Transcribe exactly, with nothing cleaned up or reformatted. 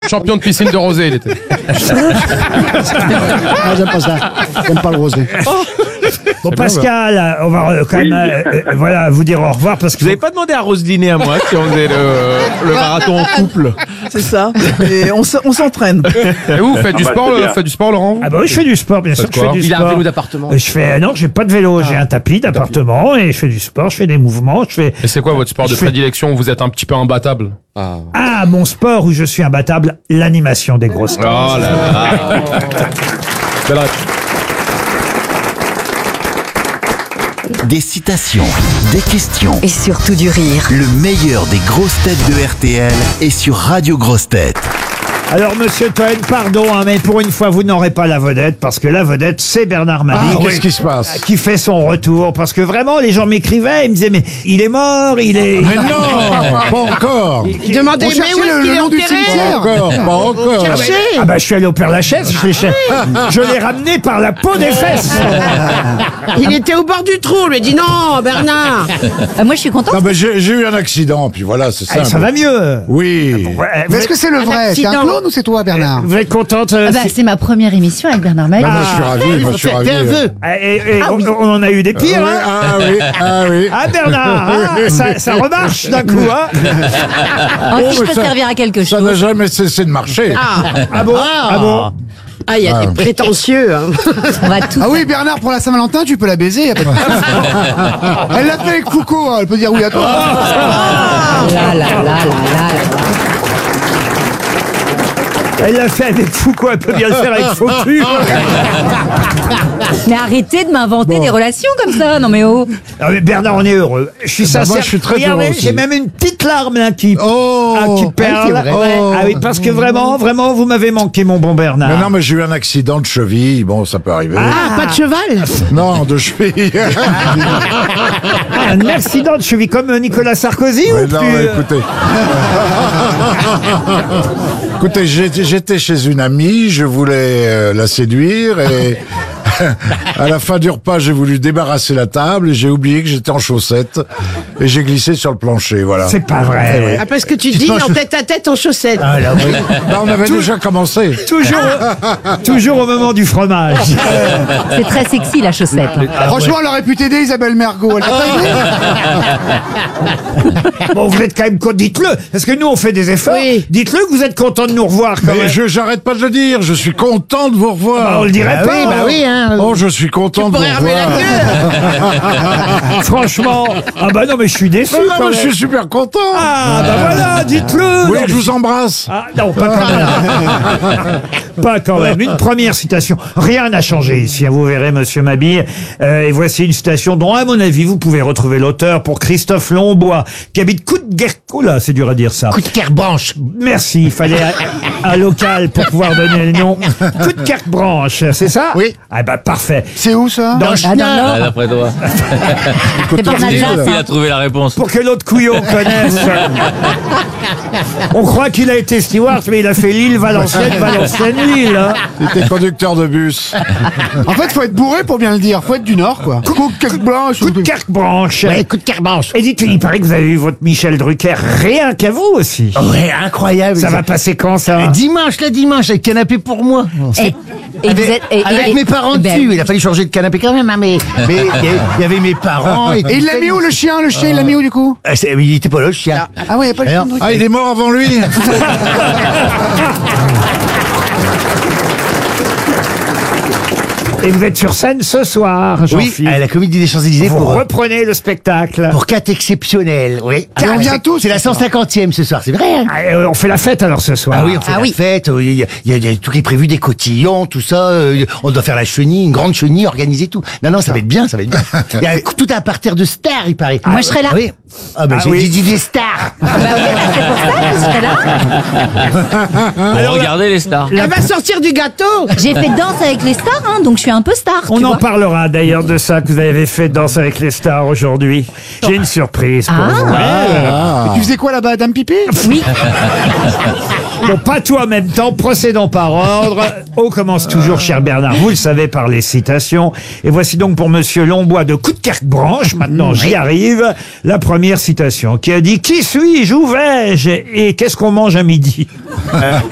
Champion de piscine de rosé, il était. Ah, j'aime pas ça. J'aime pas le rosé. Bon, Pascal, on va euh, quand même euh, euh, voilà, vous dire au revoir parce que Vous n'avez pas demandé à Roselyne et à moi si on faisait le, le marathon en couple. C'est ça. Et on s- on s'entraîne. Et vous, vous faites du sport, le- faites du sport, Laurent? Ah bah oui, je fais du sport, bien sûr. Faites Je fais quoi du Il a un sport. vélo d'appartement. Euh, Je fais non, j'ai pas de vélo, j'ai un tapis d'appartement et je fais du sport, je fais des mouvements, je fais. Et c'est quoi votre sport de Je fais- prédilection où vous êtes un petit peu imbattable? Ah, mon sport où je suis imbattable, l'animation des grosses têtes. Oh là là. Belle réponse. Des citations, des questions. Et surtout du rire. Le meilleur des grosses têtes de R T L est sur Radio Grosses Têtes. Alors, monsieur Toen, pardon, hein, mais pour une fois, vous n'aurez pas la vedette, parce que la vedette, c'est Bernard Mabille. Ah, qu'est-ce qui se passe? Qui fait son retour, parce que vraiment, les gens m'écrivaient, ils me disaient, mais il est mort, il est... Mais non, pas encore. Il demandait, On mais cherchait où est-ce le, qu'il le est nom du enterré? cimetière. Pas encore, pas encore. Cherchez. Ah bah, je suis allé au Père-Lachaise, je l'ai cher- je l'ai ramené par la peau des fesses. Il était au bord du trou. On lui a dit non, Bernard. Ah, moi, je suis contente. Non, mais j'ai j'ai eu un accident, puis voilà, c'est Ah, ça. ça va mieux. Oui. Ouais, vous, Mais est-ce êtes, que c'est le vrai? C'est un accident. clone ou c'est toi, Bernard? vous êtes contente euh, Ah bah, si- c'est ma première émission avec Bernard Mabille. Bah, moi, je suis ravi, moi, je suis ravi. Ah, et- et on, on en a eu des Oui, pires, hein. ah oui, ah oui. Ah Bernard, hein, ça, ça remarche d'un coup, hein. Oh, si je mais peux ça- servir à quelque Ça n'a chose. jamais cessé de marcher. Ah, Ah bon, ah bon. ah, il y a des prétentieux. Hein. On va tout. Ah oui, Bernard, pour la Saint-Valentin, tu peux la baiser. Y a pas de souci. Elle l'a fait avec Foucault, hein, elle peut dire oui à toi. Là, là, là, là, là, là. Elle l'a fait avec Foucault, elle peut bien le faire avec Faucu. Mais arrêtez de m'inventer des relations comme ça. Non mais oh. Non mais Bernard, on est heureux. Je suis Bah, sincère. moi, je suis très Regardez, heureux aussi. j'ai même une petite larme là qui, Oh, ah, qui Ah, perle. c'est vrai. Ouais. Oh. Ah oui, parce que vraiment, vraiment, vous m'avez manqué, mon bon Bernard. Mais non, mais j'ai eu un accident de cheville, bon, ça peut arriver. Ah, pas de cheval. Non, de cheville. Un accident de cheville comme Nicolas Sarkozy Mais ou non, plus mais écoutez. Écoutez, j'étais j'étais chez une amie, je voulais euh, la séduire et à la fin du repas, j'ai voulu débarrasser la table et j'ai oublié que j'étais en chaussettes et j'ai glissé sur le plancher, voilà. C'est pas vrai. Ah, parce que tu dînes en tête à tête en chaussettes. Ah là, oui. Bah, on avait déjà commencé. Toujours, toujours au moment du fromage. C'est très sexy la chaussette. Franchement, elle aurait pu t'aider, Isabelle Mergo. Elle t'a pas aidé? Bon, vous êtes quand même content. Dites-le, parce que nous on fait des efforts. Oui. Dites-le que vous êtes content de nous revoir quand Mais même. je j'arrête pas de le dire, je suis content de vous revoir. Bah, on le dirait pas. hein. Oh, je suis content de vous pourrais ramener la revoir. Franchement. Ah bah non, mais je suis déçu. Mais non, quand mais je même. suis super content. Ah bah voilà, dites-le. Vous voulez Non, que je vous embrasse? Ah non, pas quand même. Pas quand même. Une première citation. Rien n'a changé ici, hein, vous verrez, monsieur Mabille. Euh, et voici une citation dont, à mon avis, vous pouvez retrouver l'auteur pour Christophe Lombois, qui habite Coudekerque. Là, c'est dur à dire ça. Coudekerque-Branche. Merci, il fallait un, un local pour pouvoir donner le nom. Coudekerque-Branche, c'est ça? Oui. Ah bah parfait. C'est où ça? Dans le Ah non, Ah, non. d'après toi. C'est pas mal Il ça. a trouvé la réponse. Pour que l'autre couillon connaisse. On croit qu'il a été steward, mais il a fait Lille, Valenciennes, Valenciennes, Lille. Hein. J'étais conducteur de bus. En fait, faut être bourré pour bien le dire. Faut être du Nord, quoi. Coudekerque blanche. Coudekerque-Branche. Ouais, Coudekerque-Branche. Et dites, il paraît que vous avez eu votre Michel Drucker rien qu'à vous aussi. Ouais, incroyable. Ça va passer quand ça? Dimanche, là, dimanche, avec canapé pour moi. Et, et vous êtes. et- Avec et- mes parents ben, dessus. Il a fallu changer de canapé quand même, hein, mais mais il y avait- il y avait mes parents. Et, Et il l'a mis où, le chien? Le chien, il l'a mis où, du coup? Ah, c'est- Il était pas là, le chien. Ah ouais, y a pas le chien de Drucker. Ah, il est mort avant lui. Et vous êtes sur scène ce soir, Oui, Jean-Philippe. à la Comédie des Champs-Élysées Vous pour, euh, reprenez le spectacle. pour quatre exceptionnels. Oui. Et on vient tous. C'est la cent cinquantième ce soir, c'est vrai. Hein. Ah, euh, on fait la fête alors ce soir. Ah oui, on fait Ah la oui. fête, euh, il y, a- il y a- il y a tout qui est prévu, des cotillons, tout ça, euh, on doit faire la chenille, une grande chenille, organiser tout. Non, non, ça va être bien, ça va être bien. Il y a tout un parterre de stars, il paraît. Moi, je serai là. Ah oui. Ah ben Ah j'ai oui. dit, dit des stars. bah oui, bah, c'est pour ça que je serai là. Bon, regardez les stars. Elle va sortir du gâteau. J'ai fait Danse avec les stars, hein, donc je suis un peu star. On tu en vois. parlera d'ailleurs de ça que vous avez fait Danse avec les stars aujourd'hui. J'ai une surprise pour Ah. vous. Et tu faisais quoi là-bas, Dame Pipi? Oui. Bon, pas tout en même temps, procédons par ordre. On commence toujours, cher Bernard, vous le savez, par les citations. Et voici donc pour monsieur Lombois de Coudekerque-Branche, maintenant j'y arrive, la première citation qui a dit « Qui suis-je? Où vais-je? Et qu'est-ce qu'on mange à midi ?»